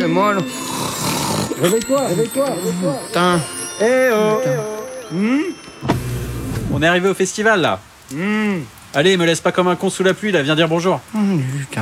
moi, là. Réveille-toi. Putain. Eh oh. On est arrivé au festival là. Allez, me laisse pas comme un con sous la pluie là, viens dire bonjour. Lucas.